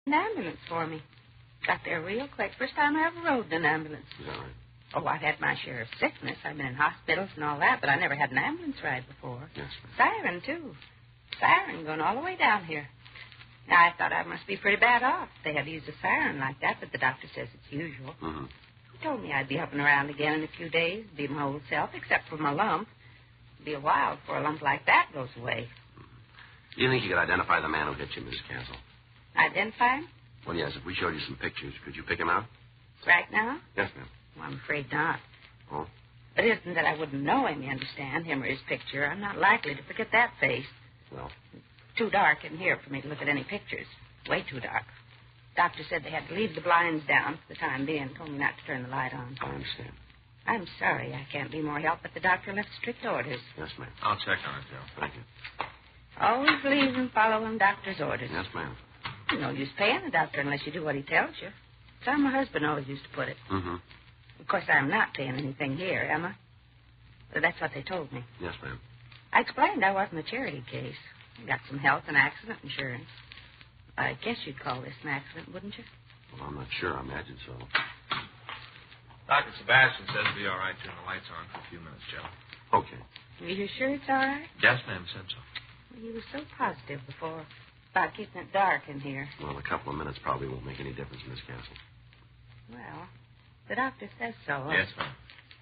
an ambulance for me. Got there real quick. First time I ever rode in an ambulance. Is that right? Oh, I've had my share of sickness. I've been in hospitals and all that, but I never had an ambulance ride before. Yes, Siren, too. Siren going all the way down here. Now, I thought I must be pretty bad off. They had to use a siren like that, but the doctor says it's usual. Mm-hmm. He told me I'd be up and around again in a few days, be my old self, except for my lump. It'd be a while before a lump like that goes away. Do you think you could identify the man who hit you, Mrs. Castle? Identify him? Well, yes. If we showed you some pictures, could you pick him out? Right now? Yes, ma'am. Well, I'm afraid not. Oh? It isn't that I wouldn't know him, you understand, him or his picture. I'm not likely to forget that face. Well? Too dark in here for me to look at any pictures. Way too dark. Doctor said they had to leave the blinds down for the time being. Told me not to turn the light on. I understand. I'm sorry I can't be more help, but the doctor left strict orders. Yes, ma'am. I'll check on it, Joe. Thank you. Always believe in following doctor's orders. Yes, ma'am. No use paying the doctor unless you do what he tells you. That's how my husband always used to put it. Mm-hmm. Of course, I'm not paying anything here, am I? But that's what they told me. Yes, ma'am. I explained I wasn't a charity case. I got some health and accident insurance. I guess you'd call this an accident, wouldn't you? Well, I'm not sure. I imagine so. Dr. Sebastian says it'll be all right to turn the lights on for a few minutes, Joe. Okay. Are you sure it's all right? Yes, ma'am, said so. Well, you were so positive before about keeping it dark in here. Well, a couple of minutes probably won't make any difference, Miss Castle. Well, the doctor says so. Yes, ma'am.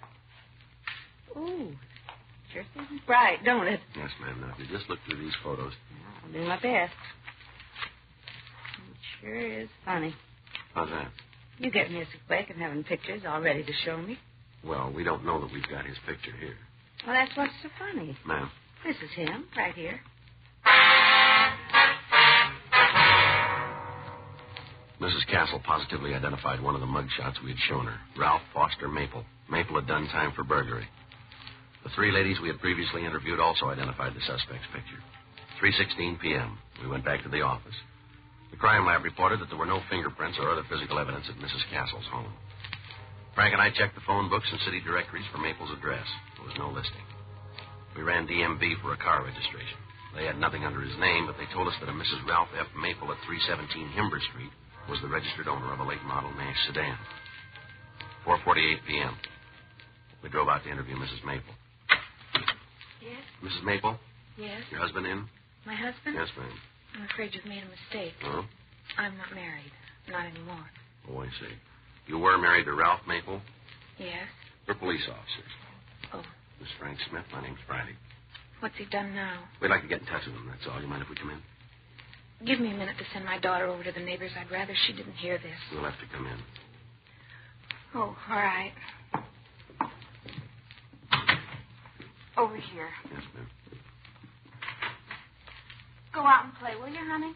Ooh, sure seems bright, don't it? Yes, ma'am. Now, if you just look through these photos. I'll do my best. It sure is funny. How's that? You getting here so quick and having pictures all ready to show me. Well, we don't know that we've got his picture here. Well, that's what's so funny. Ma'am? This is him, right here. Mrs. Castle positively identified one of the mugshots we had shown her. Ralph Foster Maple. Maple had done time for burglary. The three ladies we had previously interviewed also identified the suspect's picture. 3:16 p.m. We went back to the office. The crime lab reported that there were no fingerprints or other physical evidence at Mrs. Castle's home. Frank and I checked the phone books and city directories for Maple's address. There was no listing. We ran DMV for a car registration. They had nothing under his name, but they told us that a Mrs. Ralph F. Maple at 317 Himber Street was the registered owner of a late model Nash sedan. 4:48 p.m. We drove out to interview Mrs. Maple. Yes? Mrs. Maple? Yes? Your husband in? My husband? Yes, ma'am. I'm afraid you've made a mistake. Oh? I'm not married. Not anymore. Oh, I see. You were married to Ralph Maple? Yes? We're police officers. Oh. Miss Frank Smith, my name's Friday. What's he done now? We'd like to get in touch with him, that's all. You mind if we come in? Give me a minute to send my daughter over to the neighbors. I'd rather she didn't hear this. We'll have to come in. Oh, all right. Over here. Yes, ma'am. Go out and play, will you, honey?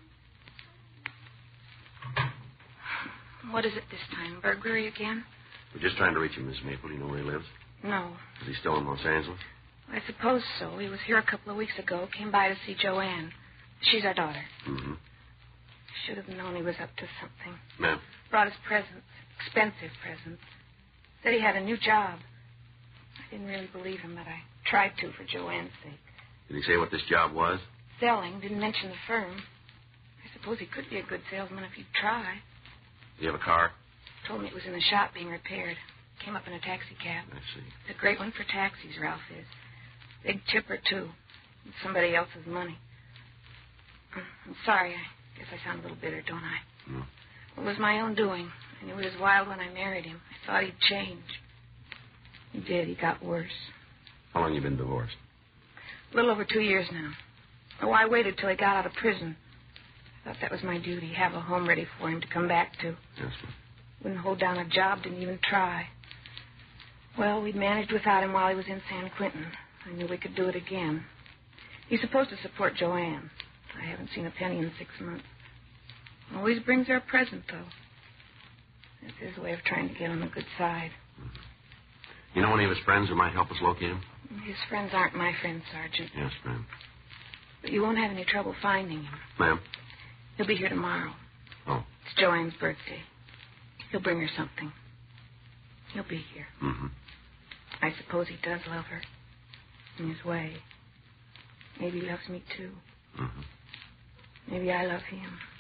What is it this time? Burglary again? We're just trying to reach him, Miss Maple. Do you know where he lives? No. Is he still in Los Angeles? I suppose so. He was here a couple of weeks ago. Came by to see Joanne. She's our daughter. Mm-hmm. Should have known he was up to something. Ma'am? Brought us presents. Expensive presents. Said he had a new job. I didn't really believe him, but I tried to for Joanne's sake. Did he say what this job was? Selling. Didn't mention the firm. I suppose he could be a good salesman if he'd try. Do you have a car? Told me it was in the shop being repaired. Came up in a taxi cab. I see. It's a great one for taxis, Ralph is. Big tipper, too. It's somebody else's money. I'm sorry. I guess I sound a little bitter, don't I? No. It was my own doing. I knew he was wild when I married him. I thought he'd change. He did. He got worse. How long you been divorced? A little over 2 years now. Oh, I waited till he got out of prison. I thought that was my duty, have a home ready for him to come back to. Yes, ma'am. Wouldn't hold down a job, didn't even try. Well, we'd managed without him while he was in San Quentin. I knew we could do it again. He's supposed to support Joanne. I haven't seen a penny in 6 months. Always brings her a present, though. It's his way of trying to get on the good side. Mm-hmm. You know any of his friends who might help us locate him? His friends aren't my friends, Sergeant. Yes, ma'am. But you won't have any trouble finding him. Ma'am? He'll be here tomorrow. Oh. It's Joanne's birthday. He'll bring her something. He'll be here. Mm-hmm. I suppose he does love her. In his way. Maybe he loves me, too. Mm-hmm. Maybe I love him.